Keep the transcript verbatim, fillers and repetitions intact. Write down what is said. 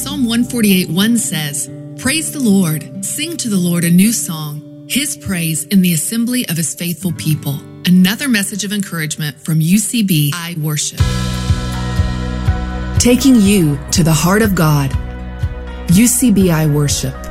Psalm one forty-eight one says, "Praise the Lord, sing to the Lord a new song, his praise in the assembly of his faithful people." Another message of encouragement from U C B I Worship. Taking you to the heart of God. U C B I Worship.